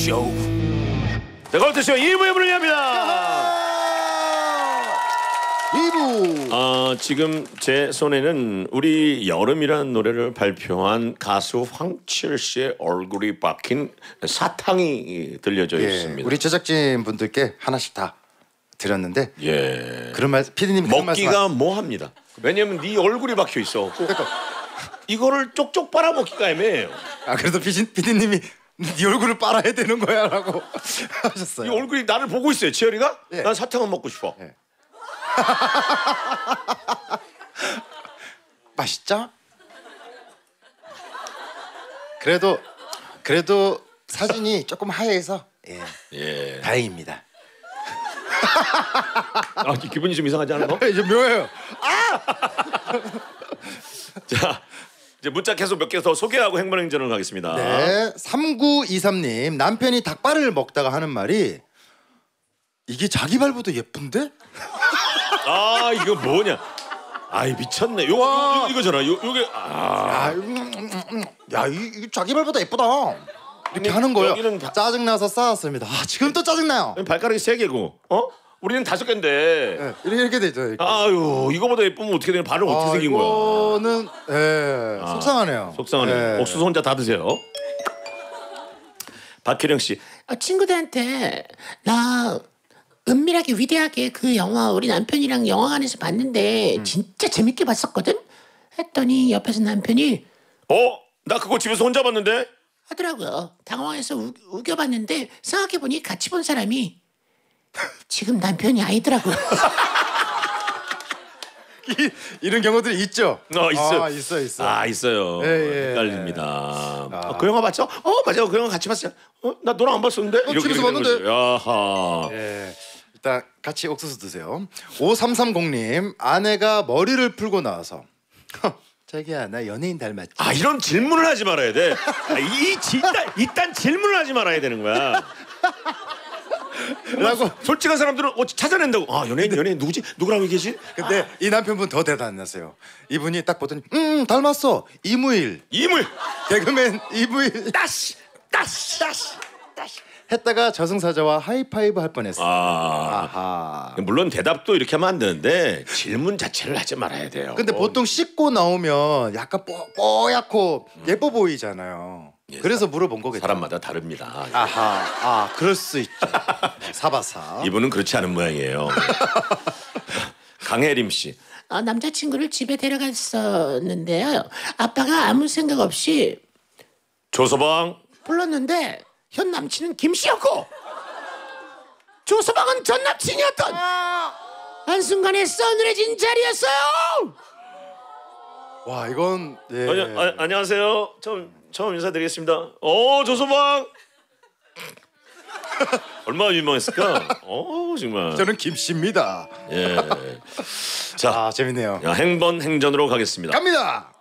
쇼. 네, 걸터쇼 2부에 문을 엽니다. 2부. 지금 제 손에는 우리 여름이라는 노래를 발표한 가수 황치열 씨의 얼굴이 박힌 사탕이 들려져 있습니다. 우리 제작진 분들께 하나씩 다 드렸는데 그런 말 피디님 먹기가 뭐합니다. 왜냐면 네 얼굴이 박혀 있어. 그러니까 이거를 쪽쪽 빨아먹기가 애매해요. 그래서 피디님이 네 얼굴을 빨아야 되는 거야라고 하셨어요. 이 얼굴이 나를 보고 있어요. 치열이가? 난 사탕은 먹고 싶어. 맛있죠? 그래도 사진이 조금 하얘서 다행입니다. 기분이 좀 이상하지 않아? 이제 묘해요. 자, 이제 문자 계속 몇 개 더 소개하고 행방행전을 가겠습니다. 네, 3923님 남편이 닭발을 먹다가 하는 말이 이게 자기 발보다 예쁜데? 이거 뭐냐? 미쳤네. 이거잖아. 요게 이거 자기 발보다 예쁘다. 이렇게 하는 거예요. 짜증나서 싸웠습니다. 지금 또 짜증나요. 발가락이 3개고 우리는 5개인데 이렇게 되죠. 이렇게. 이거보다 예쁘면 어떻게 되냐? 발은 어떻게 생긴 거야? 이거는 속상하네요. 속상하네. 옥수수 혼자 다 드세요. 박혜령 씨. 친구들한테 나 은밀하게 위대하게 그 영화 우리 남편이랑 영화관에서 봤는데 진짜 재밌게 봤었거든? 했더니 옆에서 남편이 나 그거 집에서 혼자 봤는데? 하더라고요. 당황해서 우겨봤는데 생각해보니 같이 본 사람이 지금 남편이 아니더라고요. 이런 경우들이 있죠. 있어요. 있어요. 헷갈립니다. 그 영화 봤죠? 맞아요. 그 영화 같이 봤어요. 나 너랑 안 봤었는데? 이렇게 집에서 봤는데. 야하. 일단 같이 옥수수 드세요. 5330님 아내가 머리를 풀고 나와서 자기야 나 연예인 닮았지. 이런 질문을 하지 말아야 돼. 이딴 질문을 하지 말아야 되는 거야. 라고 솔직한 사람들은 찾아낸다고. 연예인 누구지? 누구라고 얘기하지? 근데 이 남편분 더 대단하세요. 이분이 딱 보더니 닮았어. 이무일 개그맨 이무일 따시 했다가 저승사자와 하이파이브 할 뻔했어요. 물론 대답도 이렇게 하면 안 되는데 질문 자체를 하지 말아야 돼요. 근데 보통 씻고 나오면 약간 뽀얗고 예뻐 보이잖아요. 그래서 물어본 거겠죠. 사람마다 다릅니다. 그럴 수 있죠. 사바사. 이분은 그렇지 않은 모양이에요. 강혜림 씨. 남자친구를 집에 데려갔었는데요. 아빠가 아무 생각 없이 조서방 불렀는데 현 남친은 김씨였고 조서방은 전 남친이었던 한순간에 서늘해진 자리였어요. 와 이건 안녕하세요. 처음 인사드리겠습니다. 조서방 얼마나 유명했을까? 정말. 저는 김씨입니다. 자, 재밌네요. 행전으로 가겠습니다. 갑니다.